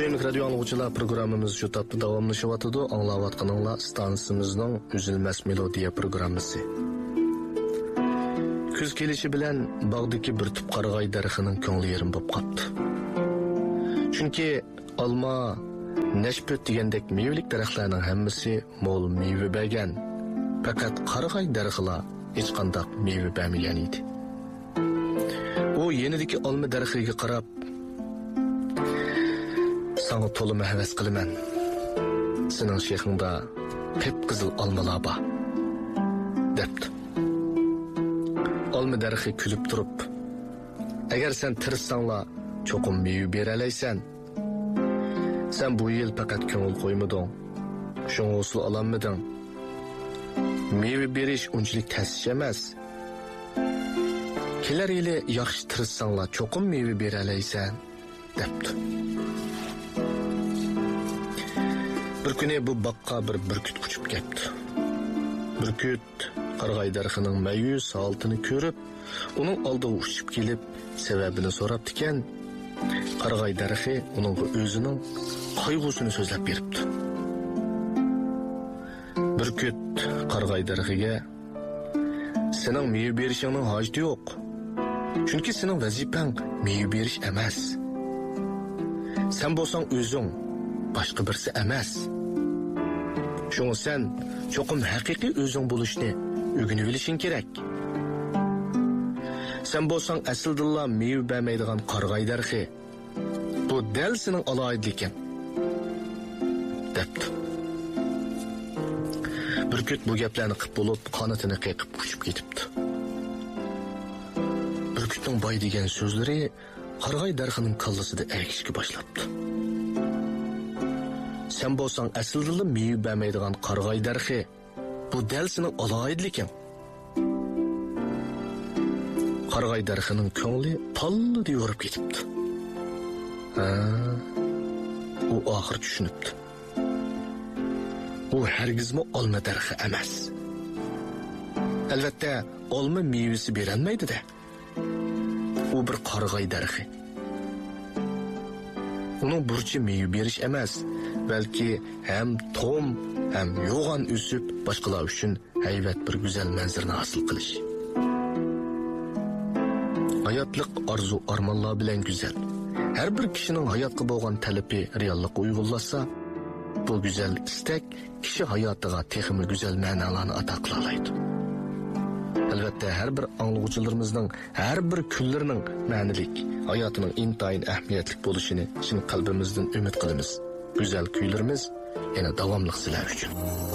Sevimli radyo anlıqçılar, programımız şu tapda davamlaşıvatıdı. Anlavatqanınla stansımızın üzülməz melodiya programısı. Küz kelişi bilen bağdaki bir tüp qarğay darıxının köngli yerim bop qaptı. Çünkü alma, neşpöt degендek meyvelik daraxtlarının hemmisi mol meyve bergen. Fakat qarğay darıxıla hiç qandaq meyve bermeyen idi. O yenideki alma darıxiga qarab, sana toluma heves qiliman. Senin şeyhinde qip-qizil almalar bor, depti. Alma darixi kulib turib, agar sen tirishsanglar cho'qim meva beralaysan. Sen bu yil faqat ko'ngil qo'ymading. Shunga usul ololmading. Meva berish unchalik tasish emas. Kelar yili yaxshi tirishsanglar cho'qim meva beralaysan, depti. Bir kuni bu baqqa bir burkut uchib ketdi. Burkut qarg'ay darxining mayus holatini ko'rib, uning oldiga uchib kelib, sababini so'rabdi ekan. Qarg'ay darxi uning o'zining qayg'usini so'zlab beribdi. Burkut qarg'ay darxiga: "Sening meva berishingning hojati yo'q. Chunki sening vazifang meva berish emas. Sen bo'lsang o'zing, boshqa birisi emas. Şunu sen çoğum haqiqiy özün buluşni öğünüp bilishing kerak. Sen bolsang asildilla meva bermaydigan qarg'ay darxi. Bu dal sening aloyidliging", depti. Burkut bu gaplarni qilib bo'lib, qanotini qiyqib uchib ketibdi. Burkutning boy degan so'zlari qarg'ay darxining kallasida erkishga boshlabdi. Sen bolsang asildilla meva bermaydigan qarg'ay darxi. Bu dal sening aloyidliging. Qarg'ay darxining ko'ngli pallida yorib ketibdi. U oxir tushunibdi. U hargizmi olma darxi emas. Albatta, olma mevasi berilmaydi-da. U bir qarg'ay darxi. Uning burchi meva berish emas, balki hem tom hem yo'g'on o'sib, boshqalar uchun hayvat bir go'zal manzarani hosil qilish. Hayotlik arzu armonlar bilan go'zal. Har bir kishining hayotga bo'lgan talabi reallikka uyg'unlashsa, bu go'zal istak kishi hayotiga texmi go'zal ma'nolarni ato qila oladi. Albatta, har bir anglag'uchilarimizning har bir kunlarining ma'nilik, hayotining intayin ahamiyatli bo'lishini chin qalbimizdan umid qilamiz. Güzel kuylarimiz yana davamlıq sizler üçün.